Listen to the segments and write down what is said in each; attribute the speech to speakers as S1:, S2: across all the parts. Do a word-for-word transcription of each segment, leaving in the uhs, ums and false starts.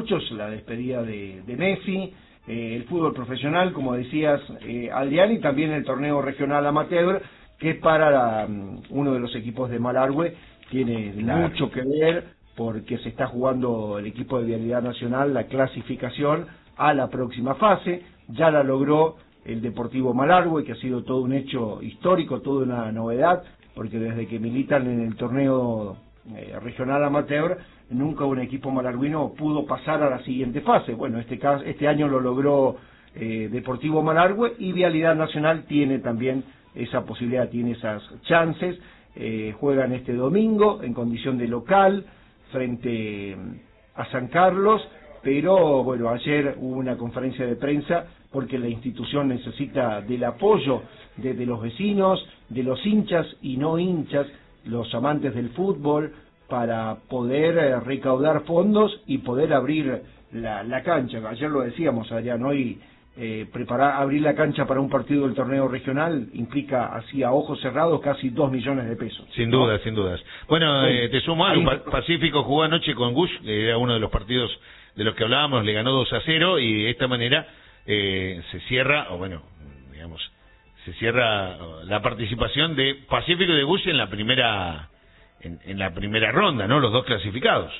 S1: muchos, la despedida de, de Messi, eh, el fútbol profesional, como decías, eh, Adrián, y también el torneo regional amateur, que para la, um, uno de los equipos de Malargüe tiene claro. mucho que ver, porque se está jugando el equipo de Vialidad Nacional la clasificación a la próxima fase. Ya la logró el Deportivo Malargüe, que ha sido todo un hecho histórico, toda una novedad, porque desde que militan en el torneo eh, regional amateur, nunca un equipo malarguino pudo pasar a la siguiente fase. Bueno, este caso, este año lo logró eh, Deportivo Malargüe, y Vialidad Nacional tiene también esa posibilidad, tiene esas chances. Eh, juegan este domingo en condición de local frente a San Carlos, pero bueno, ayer hubo una conferencia de prensa porque la institución necesita del apoyo de, de los vecinos, de los hinchas y no hinchas, los amantes del fútbol, para poder eh, recaudar fondos y poder abrir la, la cancha. Ayer lo decíamos, Adrián, hoy eh, preparar, abrir la cancha para un partido del torneo regional implica, así a ojos cerrados, casi dos millones de pesos.
S2: Sin ¿no? dudas, sin dudas. Bueno, sí. eh, te sumo algo. Ahí... Pacífico jugó anoche con Gush, que era uno de los partidos de los que hablábamos, le ganó dos a cero, y de esta manera eh, se cierra, o bueno, digamos, se cierra la participación de Pacífico y de Gush en la primera en, en la primera ronda, ¿no? Los dos clasificados.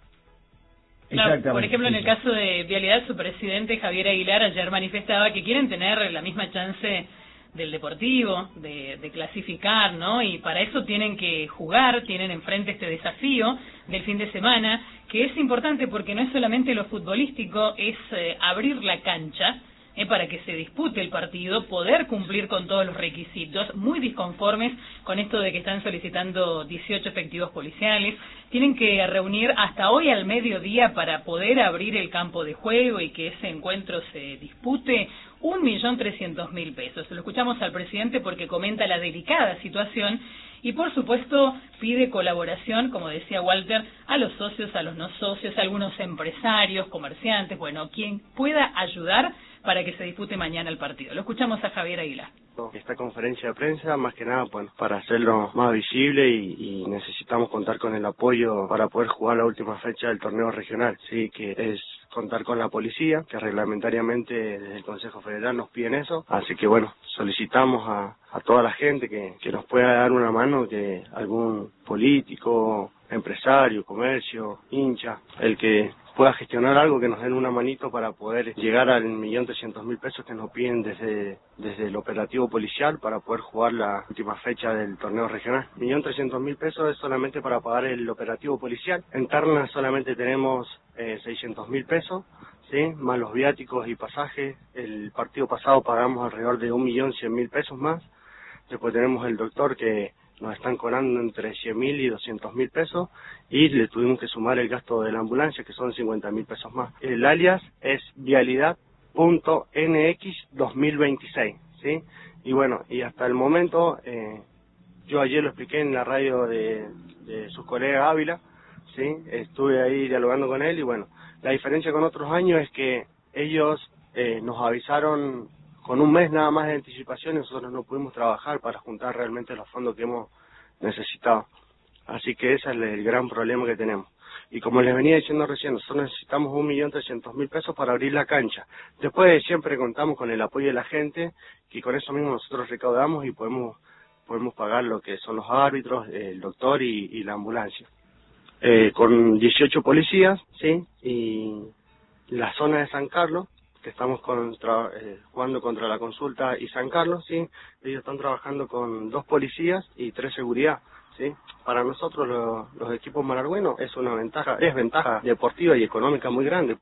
S3: Claro, por ejemplo, en el caso de Vialidad, su presidente Javier Aguilar ayer manifestaba que quieren tener la misma chance del Deportivo, de, de clasificar, ¿no? Y para eso tienen que jugar, tienen enfrente este desafío del fin de semana, que es importante porque no es solamente lo futbolístico, es eh, abrir la cancha, eh, para que se dispute el partido, poder cumplir con todos los requisitos, muy disconformes con esto de que están solicitando dieciocho efectivos policiales, tienen que reunir hasta hoy al mediodía para poder abrir el campo de juego y que ese encuentro se dispute, un millón trescientos mil pesos. Lo escuchamos al presidente porque comenta la delicada situación y por supuesto pide colaboración, como decía Walter, a los socios, a los no socios, a algunos empresarios, comerciantes, bueno, quien pueda ayudar para que se dispute mañana el partido. Lo escuchamos a Javier Aguilar.
S4: Esta conferencia de prensa, más que nada, bueno, para hacerlo más visible y, y necesitamos contar con el apoyo para poder jugar la última fecha del torneo regional, sí, que es contar con la policía, que reglamentariamente desde el Consejo Federal nos piden eso, así que bueno, solicitamos a, a toda la gente que, que nos pueda dar una mano, que algún político, empresario, comercio, hincha, el que pueda gestionar algo, que nos den una manito para poder llegar al millón trescientos mil pesos que nos piden desde desde el operativo policial para poder jugar la última fecha del torneo regional. Millón trescientos mil pesos es solamente para pagar el operativo policial. En Terna solamente tenemos eh, seiscientos mil pesos, sí, más los viáticos y pasajes. El partido pasado pagamos alrededor de un millón cien mil pesos más. Después tenemos el doctor, que nos están cobrando entre cien mil y doscientos mil pesos, y le tuvimos que sumar el gasto de la ambulancia, que son cincuenta mil pesos más. El alias es vialidad punto n x dos mil veintiséis, ¿sí? Y bueno, y hasta el momento, eh, yo ayer lo expliqué en la radio de, de sus colegas Ávila, ¿sí? Estuve ahí dialogando con él, y bueno, la diferencia con otros años es que ellos eh, nos avisaron con un mes nada más de anticipación, y nosotros no pudimos trabajar para juntar realmente los fondos que hemos necesitado. Así que ese es el gran problema que tenemos. Y como les venía diciendo recién, nosotros necesitamos un millón trescientos mil pesos para abrir la cancha. Después siempre contamos con el apoyo de la gente, y con eso mismo nosotros recaudamos y podemos podemos pagar lo que son los árbitros, el doctor y, y la ambulancia. Eh, con dieciocho policías, sí, y la zona de San Carlos, que estamos contra, eh, jugando contra la Consulta y San Carlos, sí, ellos están trabajando con dos policías y tres seguridad, sí. Para nosotros lo, los equipos malargüenos es una ventaja, es ventaja deportiva y económica muy grande.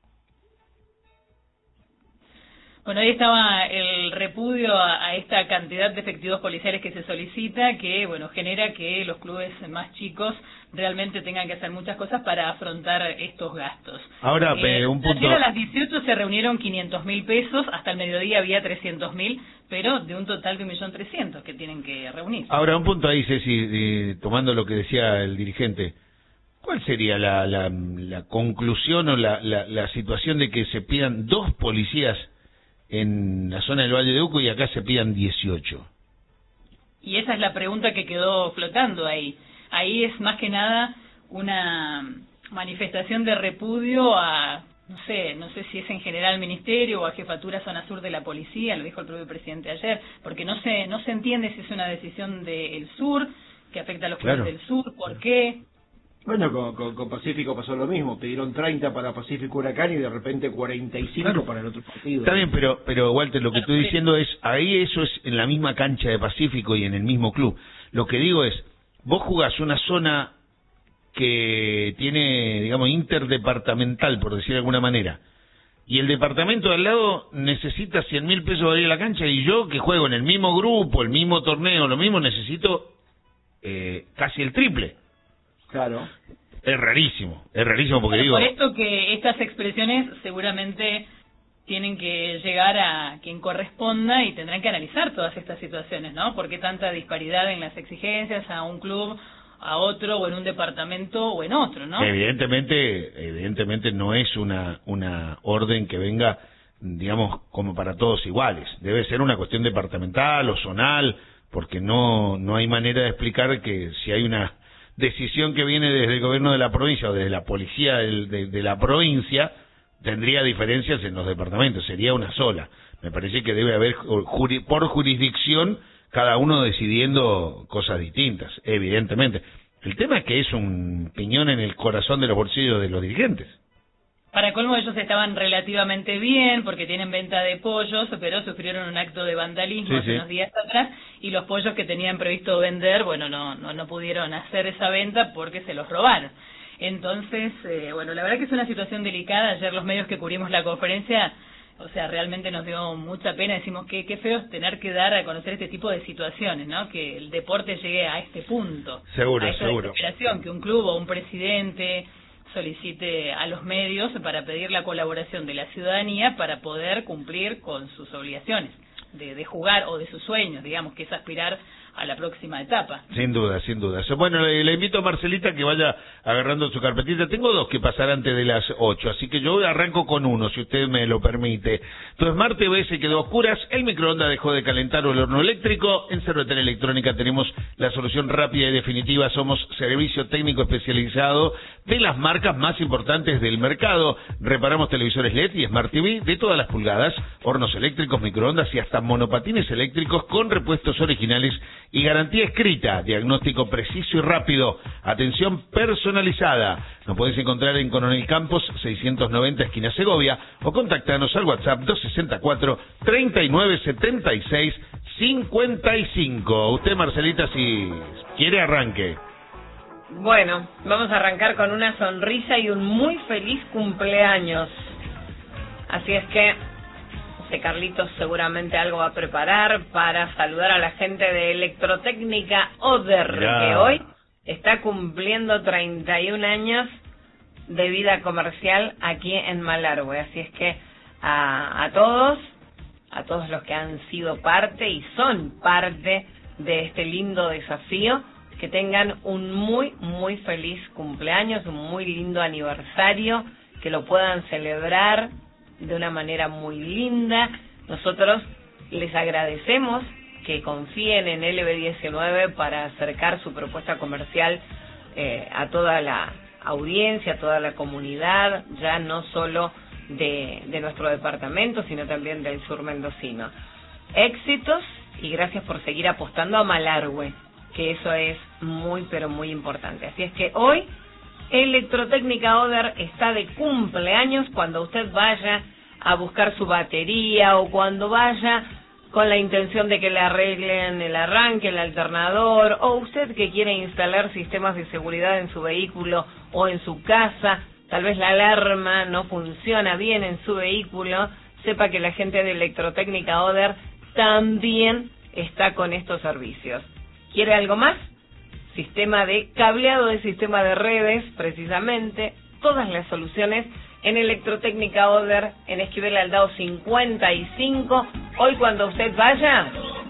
S3: Bueno, ahí estaba el repudio a, a esta cantidad de efectivos policiales que se solicita, que bueno, genera que los clubes más chicos realmente tengan que hacer muchas cosas para afrontar estos gastos.
S2: Ahora, eh, un punto...
S3: Ayer a las dieciocho se reunieron quinientos mil pesos, hasta el mediodía había trescientos mil, pero de un total de un millón trescientos que tienen que reunir.
S2: Ahora, un punto ahí, Ceci, eh, tomando lo que decía el dirigente, ¿cuál sería la, la, la conclusión o la, la, la situación de que se pidan dos policías en la zona del Valle de Uco y acá se pidan dieciocho?
S3: Y esa es la pregunta que quedó flotando ahí. Ahí es más que nada una manifestación de repudio a no sé, no sé si es en general ministerio o a jefatura zona sur de la policía, lo dijo el propio presidente ayer, porque no se no se entiende si es una decisión del sur que afecta a los clubes
S2: Claro.
S3: del sur, ¿por qué?
S1: Bueno, con, con, con Pacífico pasó lo mismo, pidieron treinta para Pacífico Huracán y de repente cuarenta y cinco
S2: Claro.
S1: para el otro partido.
S2: Está bien, pero, pero Walter, lo que estoy diciendo es, ahí eso es en la misma cancha de Pacífico y en el mismo club. Lo que digo es, vos jugás una zona que tiene, digamos, interdepartamental, por decir de alguna manera, y el departamento de al lado necesita cien mil pesos para ir a la cancha, y yo que juego en el mismo grupo, el mismo torneo, lo mismo, necesito eh, casi el triple.
S1: Claro.
S2: Es rarísimo, es rarísimo porque
S3: Pero
S2: digo...
S3: por esto que estas expresiones seguramente tienen que llegar a quien corresponda y tendrán que analizar todas estas situaciones, ¿no? ¿Por qué tanta disparidad en las exigencias a un club, a otro, o en un departamento o en otro, ¿no?
S2: Evidentemente, evidentemente no es una, una orden que venga, digamos, como para todos iguales. Debe ser una cuestión departamental o zonal, porque no, no hay manera de explicar que si hay una decisión que viene desde el gobierno de la provincia o desde la policía del, de, de la provincia, tendría diferencias en los departamentos, sería una sola. Me parece que debe haber, juri, por jurisdicción, cada uno decidiendo cosas distintas, evidentemente. El tema es que es un piñón en el corazón de los bolsillos de los dirigentes.
S3: Para colmo, ellos estaban relativamente bien porque tienen venta de pollos, pero sufrieron un acto de vandalismo
S2: Sí,
S3: hace
S2: sí.
S3: unos días atrás, y los pollos que tenían previsto vender, bueno, no, no, no pudieron hacer esa venta porque se los robaron. Entonces, eh, bueno, la verdad que es una situación delicada. Ayer los medios que cubrimos la conferencia, o sea, realmente nos dio mucha pena. Decimos que qué feo es tener que dar a conocer este tipo de situaciones, ¿no? Que el deporte llegue a este punto.
S2: Seguro,
S3: a esta
S2: seguro.
S3: desesperación, que un club o un presidente solicite a los medios para pedir la colaboración de la ciudadanía para poder cumplir con sus obligaciones de, de jugar o de sus sueños, digamos, que es aspirar a la próxima etapa.
S2: Sin duda, sin duda. Bueno, le, le invito a Marcelita que vaya agarrando su carpetita. Tengo dos que pasar antes de las ocho, así que yo arranco con uno, si usted me lo permite. Tu Smart T V se quedó a oscuras, el microondas dejó de calentar o el horno eléctrico. En Cervetel Electrónica tenemos la solución rápida y definitiva. Somos servicio técnico especializado de las marcas más importantes del mercado. Reparamos televisores L E D y Smart T V de todas las pulgadas, hornos eléctricos, microondas y hasta monopatines eléctricos con repuestos originales y garantía escrita, diagnóstico preciso y rápido, atención personalizada. Nos podés encontrar en Coronel Campos seiscientos noventa, esquina Segovia, o contactanos al WhatsApp dos sesenta y cuatro, treinta y nueve setenta y seis, cincuenta y cinco. Usted, Marcelita, si quiere, arranque.
S5: Bueno, vamos a arrancar con una sonrisa y un muy feliz cumpleaños. Así es que Carlitos seguramente algo va a preparar para saludar a la gente de Electrotécnica Oder,
S2: Mirá.
S5: que hoy está cumpliendo treinta y un años de vida comercial aquí en Malargüe. Así es que a, a todos, a todos los que han sido parte y son parte de este lindo desafío, que tengan un muy, muy feliz cumpleaños, un muy lindo aniversario, que lo puedan celebrar de una manera muy linda. Nosotros les agradecemos que confíen en L B diecinueve para acercar su propuesta comercial eh, a toda la audiencia, a toda la comunidad, ya no solo de, de nuestro departamento, sino también del sur mendocino. Éxitos y gracias por seguir apostando a Malargüe, que eso es muy, pero muy importante. Así es que hoy Electrotécnica Oder está de cumpleaños. Cuando usted vaya a buscar su batería o cuando vaya con la intención de que le arreglen el arranque, el alternador, o usted que quiere instalar sistemas de seguridad en su vehículo o en su casa, tal vez la alarma no funciona bien en su vehículo, sepa que la gente de Electrotécnica Oder también está con estos servicios. ¿Quiere algo más? Sistema de cableado de sistema de redes, precisamente, todas las soluciones en Electrotécnica Oder, en Esquivel Aldao cincuenta y cinco. Hoy cuando usted vaya,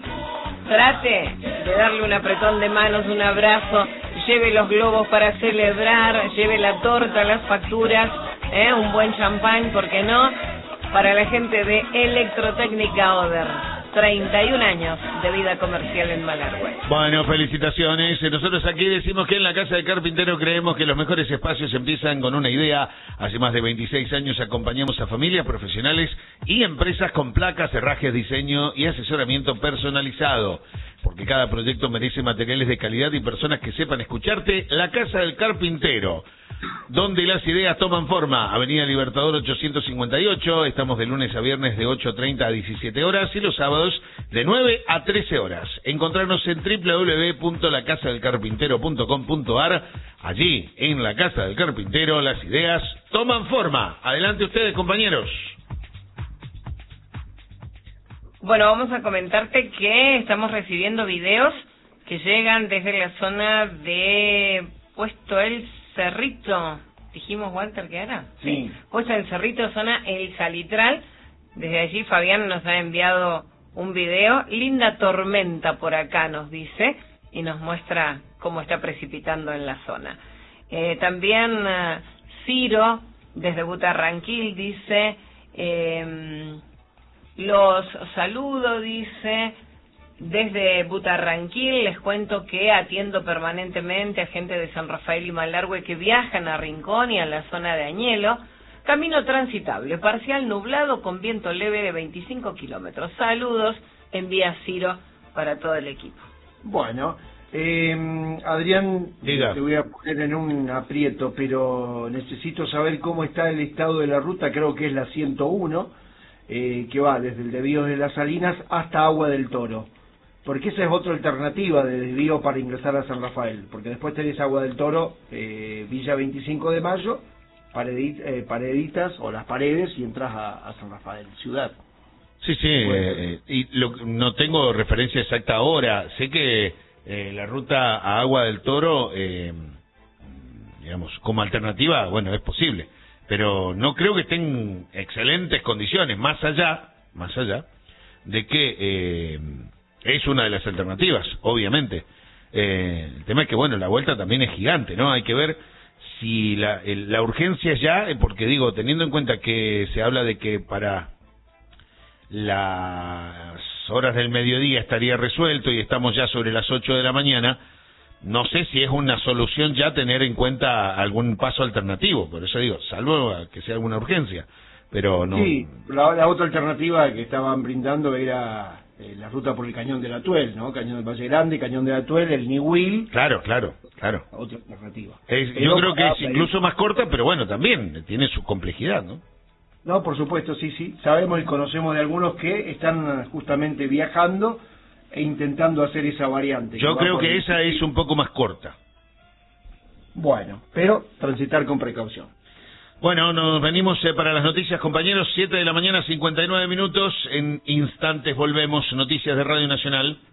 S5: trate de darle un apretón de manos, un abrazo, lleve los globos para celebrar, lleve la torta, las facturas, ¿eh? un buen champán, ¿por qué no? Para la gente de Electrotécnica Oder. treinta y un años de vida comercial en Malargüe.
S2: Bueno, felicitaciones. Nosotros aquí decimos que en la Casa del Carpintero creemos que los mejores espacios empiezan con una idea. Hace más de veintiséis años acompañamos a familias, profesionales y empresas con placas, herrajes, diseño y asesoramiento personalizado. Porque cada proyecto merece materiales de calidad y personas que sepan escucharte. La Casa del Carpintero, donde las ideas toman forma. Avenida Libertador ochocientos cincuenta y ocho. Estamos de lunes a viernes de ocho treinta a diecisiete horas y los sábados de nueve a trece horas. Encontrarnos en doble u doble u doble u punto la casa del carpintero punto com punto a r. Allí, en la Casa del Carpintero, las ideas toman forma. Adelante ustedes, compañeros.
S5: Bueno, vamos a comentarte que estamos recibiendo videos que llegan desde la zona de Puesto El Cerrito. ¿Dijimos, Walter, que era?
S1: Sí.
S5: Puesto El Cerrito, zona El Salitral. Desde allí Fabián nos ha enviado un video. Linda tormenta por acá, nos dice, y nos muestra cómo está precipitando en la zona. Eh, también uh, Ciro, desde Butarranquil, dice... Eh, Los saludo, dice, desde Butarranquil. Les cuento que atiendo permanentemente a gente de San Rafael y Malargüe que viajan a Rincón y a la zona de Añelo. Camino transitable, parcial nublado con viento leve de veinticinco kilómetros. Saludos, envía Ciro para todo el equipo.
S1: Bueno, eh, Adrián,
S2: Diga.
S1: te voy a poner en un aprieto, pero necesito saber cómo está el estado de la ruta. Creo que es la ciento uno. Eh, que va desde el desvío de las Salinas hasta Agua del Toro, porque esa es otra alternativa de desvío para ingresar a San Rafael, porque después tenés Agua del Toro, eh, Villa veinticinco de Mayo, paredit, eh, Pareditas o Las Paredes, y entras a, a San Rafael, ciudad.
S2: Sí, sí, eh, y lo, no tengo referencia exacta ahora. Sé que eh, la ruta a Agua del Toro, eh, digamos, como alternativa, bueno, es posible. Pero no creo que estén en excelentes condiciones, más allá, más allá de que eh, es una de las alternativas, obviamente. Eh, el tema es que, bueno, la vuelta también es gigante, ¿no? Hay que ver si la, el, la urgencia es ya, porque digo, teniendo en cuenta que se habla de que para las horas del mediodía estaría resuelto y estamos ya sobre las ocho de la mañana, no sé si es una solución ya tener en cuenta algún paso alternativo, por eso digo, salvo que sea alguna urgencia, pero no...
S1: Sí, la, la otra alternativa que estaban brindando era eh, la ruta por el Cañón del Atuel, ¿no? Cañón del Valle Grande, Cañón del Atuel, el Nihuil.
S2: Claro, claro, claro.
S1: Otra alternativa.
S2: Es,
S1: pero,
S2: yo creo que es
S1: ah,
S2: incluso más corta, pero bueno, también tiene su complejidad, ¿no?
S1: No, por supuesto, sí, sí. Sabemos y conocemos de algunos que están justamente viajando e intentando hacer esa variante.
S2: Yo
S1: que
S2: creo que
S1: el...
S2: esa es un poco más corta.
S1: Bueno, pero transitar con precaución.
S2: Bueno, nos venimos eh, para las noticias, compañeros. siete de la mañana, cincuenta y nueve minutos. En instantes volvemos. Noticias de Radio Nacional.